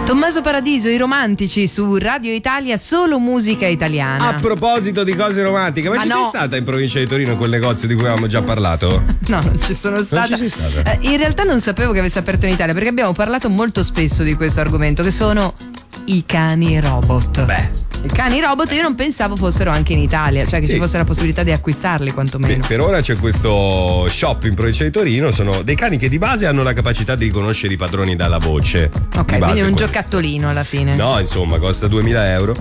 Tommaso Paradiso, i romantici su Radio Italia, solo musica italiana. A proposito di cose romantiche, ma ci sei stata in provincia di Torino, quel negozio di cui avevamo già parlato? No, non ci sono stata. Non ci sei stata? In realtà non sapevo che avesse aperto in Italia, perché abbiamo parlato molto spesso di questo argomento, che sono i cani robot. I cani robot io non pensavo fossero anche in Italia, cioè che ci fosse la possibilità di acquistarli quantomeno. Per ora c'è questo shop in provincia di Torino, sono dei cani che di base hanno la capacità di riconoscere i padroni dalla voce. Ok, quindi è un giocattolino alla fine. No, insomma, costa 2.000 euro.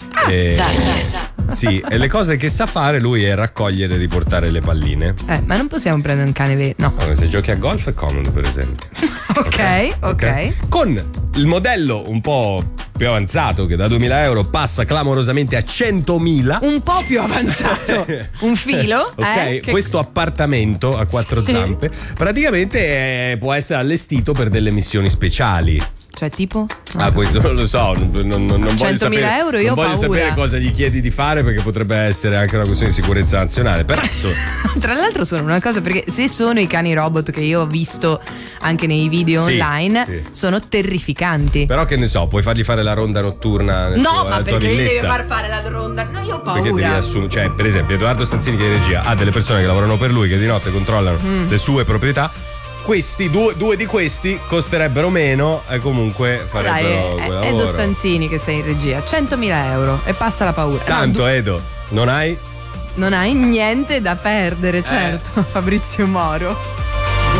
Sì, e le cose che sa fare lui è raccogliere e riportare le palline. Ma non possiamo prendere un cane vero, no. Se giochi a golf è comodo, per esempio. Ok. Con il modello un po' più avanzato, che da 2.000 euro passa clamorosamente a 100.000. Un po' più avanzato. Un filo. Questo appartamento a quattro zampe praticamente può essere allestito per delle missioni speciali. Cioè tipo? Questo non lo so, non voglio sapere. 100.000 euro, io non voglio sapere cosa gli chiedi di fare, perché potrebbe essere anche una questione di sicurezza nazionale. Però tra l'altro sono una cosa, perché se sono i cani robot che io ho visto anche nei video online, sono terrificanti. Però che ne so, puoi fargli fare la ronda notturna ma perché gli deve far fare la ronda? No, io ho paura. Perché devi assumere, cioè per esempio Edoardo Stanzini, che è in regia, ha delle persone che lavorano per lui, che di notte controllano le sue proprietà. Questi due di questi costerebbero meno e comunque farebbero quel lavoro. Edo Stanzini che sei in regia, 100.000 euro e passa la paura. Tanto Edo, non hai niente da perdere, certo. Fabrizio Moro.